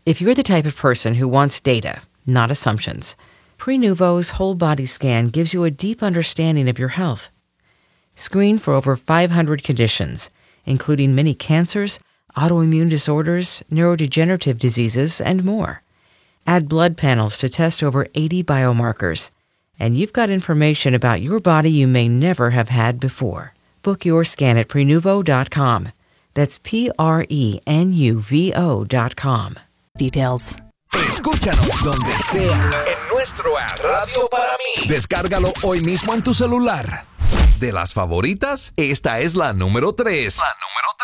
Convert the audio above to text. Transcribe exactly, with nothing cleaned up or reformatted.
If you're the type of person who wants data, not assumptions, Prenuvo's whole body scan gives you a deep understanding of your health. Screen for over five hundred conditions, including many cancers, autoimmune disorders, neurodegenerative diseases, and more. Add blood panels to test over eighty biomarkers, and you've got information about your body you may never have had before. Book your scan at Prenuvo dot com. That's P R E N U V O dot com. Details. Escúchanos donde sea en nuestro app Radio para mí. Descárgalo hoy mismo en tu celular. De las favoritas, esta es la número tres. La número